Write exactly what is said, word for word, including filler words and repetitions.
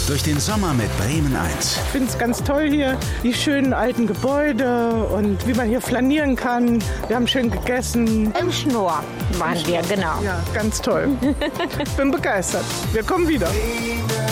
durch den Sommer mit Bremen eins. Ich finde es ganz toll hier, die schönen alten Gebäude und wie man hier flanieren kann. Wir haben schön gegessen. Im Schnur waren wir, genau. Ja, ganz toll. Ich bin begeistert. Wir kommen wieder. Bremen